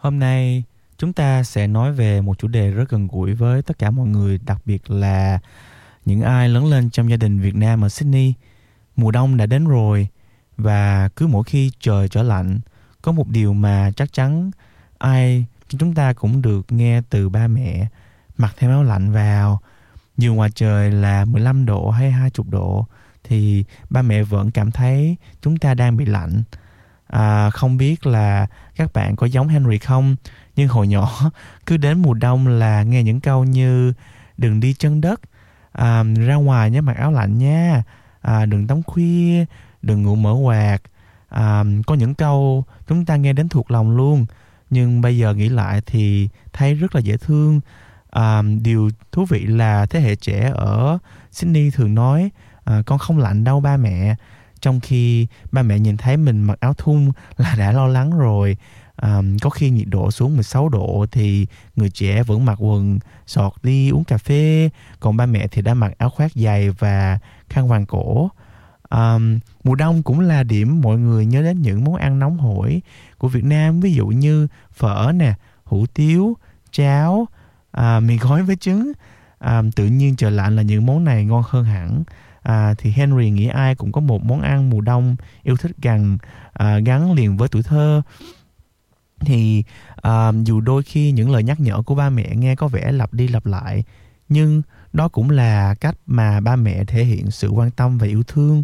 Hôm nay chúng ta sẽ nói về một chủ đề rất gần gũi với tất cả mọi người, đặc biệt là những ai lớn lên trong gia đình Việt Nam ở Sydney. Mùa đông đã đến rồi và cứ mỗi khi trời trở lạnh, có một điều mà chắc chắn ai chúng ta cũng được nghe từ ba mẹ: mặc thêm áo lạnh vào. Dù ngoài trời là 15 độ hay 20 độ thì ba mẹ vẫn cảm thấy chúng ta đang bị lạnh. Không biết là các bạn có giống Henry không, nhưng hồi nhỏ cứ đến mùa đông là nghe những câu như đừng đi chân đất, ra ngoài nhé, mặc áo lạnh nha, đừng tắm khuya, đừng ngủ mở quạt. Có những câu chúng ta nghe đến thuộc lòng luôn, nhưng bây giờ nghĩ lại thì thấy rất là dễ thương. Điều thú vị là thế hệ trẻ ở Sydney thường nói con không lạnh đâu ba mẹ, trong khi ba mẹ nhìn thấy mình mặc áo thun là đã lo lắng rồi. Có khi nhiệt độ xuống 16 độ thì người trẻ vẫn mặc quần sọt đi uống cà phê, còn ba mẹ thì đã mặc áo khoác dày và khăn quàng cổ. Mùa đông cũng là điểm mọi người nhớ đến những món ăn nóng hổi của Việt Nam, ví dụ như phở nè, hủ tiếu, cháo, mì gói với trứng. Tự nhiên trời lạnh là những món này ngon hơn hẳn. Thì Henry nghĩ ai cũng có một món ăn mùa đông yêu thích gắn liền với tuổi thơ. Thì dù đôi khi những lời nhắc nhở của ba mẹ nghe có vẻ lặp đi lặp lại, nhưng đó cũng là cách mà ba mẹ thể hiện sự quan tâm và yêu thương.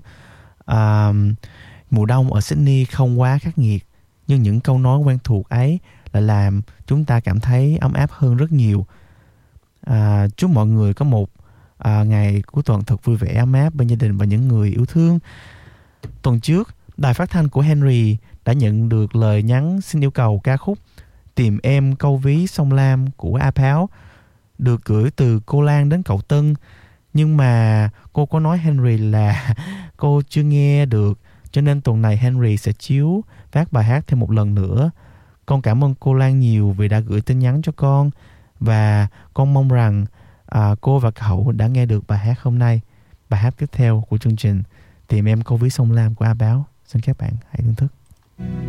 Mùa đông ở Sydney không quá khắc nghiệt, nhưng những câu nói quen thuộc ấy lại làm chúng ta cảm thấy ấm áp hơn rất nhiều. Chúc mọi người có một ngày cuối tuần thật vui vẻ, ấm áp bên gia đình và những người yêu thương. Tuần trước, đài phát thanh của Henry đã nhận được lời nhắn xin yêu cầu ca khúc Tìm Em Câu Ví Sông Lam của A Páo, được gửi từ cô Lan đến cậu Tân. Nhưng mà cô có nói Henry là cô chưa nghe được, cho nên tuần này Henry sẽ chiếu phát bài hát thêm một lần nữa. Con cảm ơn cô Lan nhiều vì đã gửi tin nhắn cho con, và con mong rằng cô và cậu đã nghe được bài hát hôm nay. Bài hát tiếp theo của chương trình Tìm Em Câu Ví Sông Lam của A Báo. Xin các bạn hãy thưởng thức.